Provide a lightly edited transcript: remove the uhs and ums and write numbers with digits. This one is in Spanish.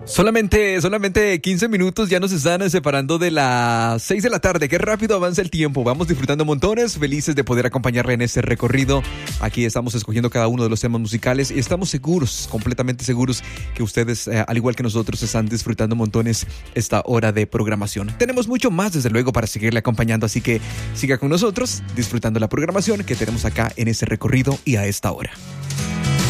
Solamente 15 minutos ya nos están separando de las 6 de la tarde. Qué rápido avanza el tiempo. Vamos disfrutando montones, felices de poder acompañarle en este recorrido. Aquí estamos escogiendo cada uno de los temas musicales y estamos seguros, completamente seguros, que ustedes, al igual que nosotros, están disfrutando montones esta hora de programación. Tenemos mucho más, desde luego, para seguirle acompañando, así que siga con nosotros, disfrutando la programación que tenemos acá en este recorrido y a esta hora.